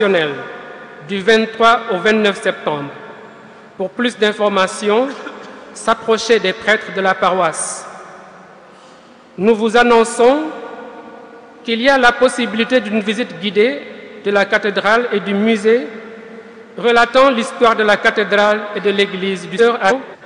du 23 au 29 septembre. Pour plus d'informations, s'approcher des prêtres de la paroisse. Nous vous annonçons qu'il y a la possibilité d'une visite guidée de la cathédrale et du musée relatant l'histoire de la cathédrale et de l'église du Sœur